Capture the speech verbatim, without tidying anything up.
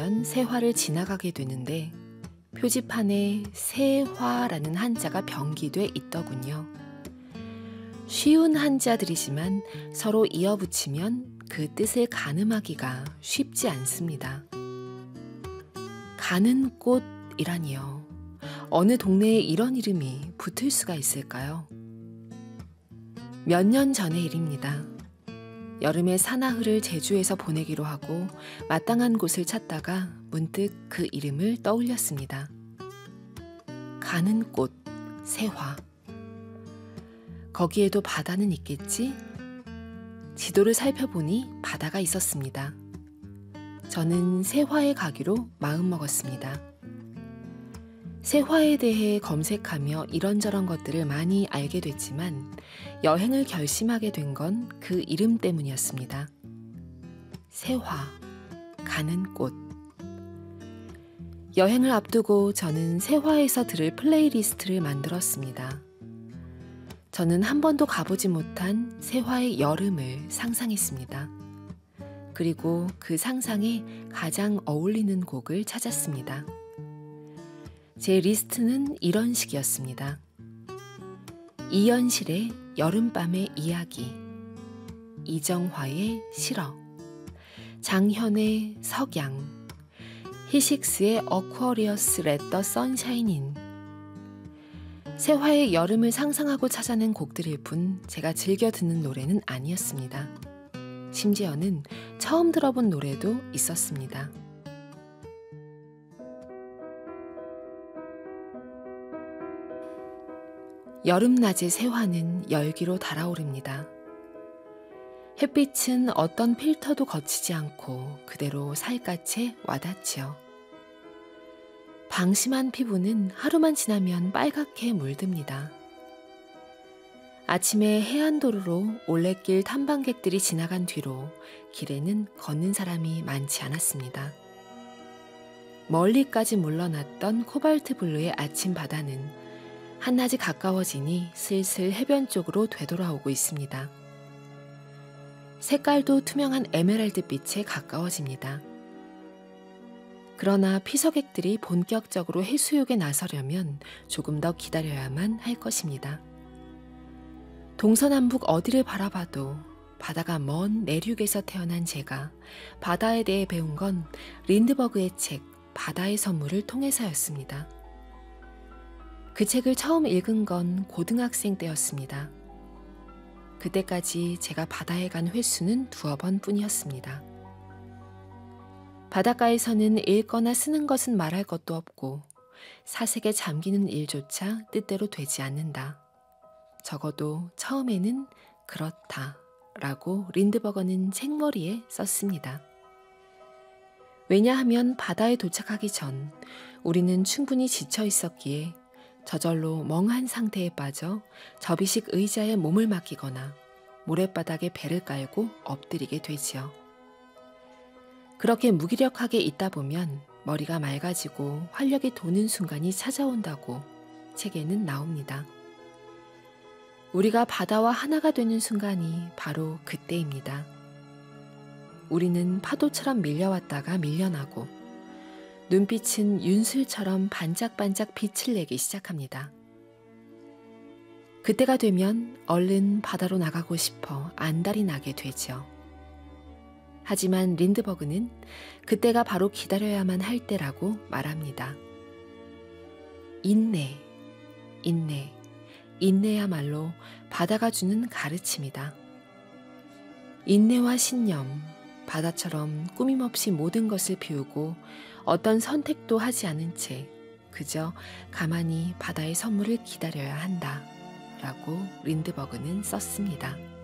하면 새화를 지나가게 되는데 표지판에 새화라는 한자가 병기돼 있더군요. 쉬운 한자들이지만 서로 이어붙이면 그 뜻을 가늠하기가 쉽지 않습니다. 가는 꽃이라니요. 어느 동네에 이런 이름이 붙을 수가 있을까요? 몇 년 전의 일입니다. 여름에 사나흘을 제주에서 보내기로 하고 마땅한 곳을 찾다가 문득 그 이름을 떠올렸습니다. 가는 꽃, 새화. 거기에도 바다는 있겠지? 지도를 살펴보니 바다가 있었습니다. 저는 새화에 가기로 마음먹었습니다. 새화에 대해 검색하며 이런저런 것들을 많이 알게 됐지만 여행을 결심하게 된 건 그 이름 때문이었습니다. 새화, 가는 꽃. 여행을 앞두고 저는 새화에서 들을 플레이리스트를 만들었습니다. 저는 한 번도 가보지 못한 새화의 여름을 상상했습니다. 그리고 그 상상에 가장 어울리는 곡을 찾았습니다. 제 리스트는 이런 식이었습니다. 이연실의 여름밤의 이야기, 이정화의 실어, 장현의 석양, 히식스의 어쿠어리어스 렛 더 선샤인인. 새화의 여름을 상상하고 찾아낸 곡들일 뿐 제가 즐겨 듣는 노래는 아니었습니다. 심지어는 처음 들어본 노래도 있었습니다. 여름낮의 새화는 열기로 달아오릅니다. 햇빛은 어떤 필터도 거치지 않고 그대로 살갗에 와닿지요. 방심한 피부는 하루만 지나면 빨갛게 물듭니다. 아침에 해안도로로 올레길 탐방객들이 지나간 뒤로 길에는 걷는 사람이 많지 않았습니다. 멀리까지 물러났던 코발트 블루의 아침 바다는 한낮이 가까워지니 슬슬 해변 쪽으로 되돌아오고 있습니다. 색깔도 투명한 에메랄드 빛에 가까워집니다. 그러나 피서객들이 본격적으로 해수욕에 나서려면 조금 더 기다려야만 할 것입니다. 동서남북 어디를 바라봐도 바다가 먼 내륙에서 태어난 제가 바다에 대해 배운 건 린드버그의 책 바다의 선물을 통해서였습니다. 그 책을 처음 읽은 건 고등학생 때였습니다. 그때까지 제가 바다에 간 횟수는 두어 번 뿐이었습니다. 바닷가에서는 읽거나 쓰는 것은 말할 것도 없고 사색에 잠기는 일조차 뜻대로 되지 않는다. 적어도 처음에는 그렇다 라고 린드버거는 책머리에 썼습니다. 왜냐하면 바다에 도착하기 전 우리는 충분히 지쳐 있었기에 저절로 멍한 상태에 빠져 접이식 의자에 몸을 맡기거나 모랫바닥에 배를 깔고 엎드리게 되지요. 그렇게 무기력하게 있다 보면 머리가 맑아지고 활력이 도는 순간이 찾아온다고 책에는 나옵니다. 우리가 바다와 하나가 되는 순간이 바로 그때입니다. 우리는 파도처럼 밀려왔다가 밀려나고 눈빛은 윤술처럼 반짝반짝 빛을 내기 시작합니다. 그때가 되면 얼른 바다로 나가고 싶어 안달이 나게 되죠. 하지만 린드버그는 그때가 바로 기다려야만 할 때라고 말합니다. 인내, 인내, 인내야말로 바다가 주는 가르침이다. 인내와 신념, 바다처럼 꾸밈없이 모든 것을 비우고 어떤 선택도 하지 않은 채 그저 가만히 바다의 선물을 기다려야 한다 라고 린드버그는 썼습니다.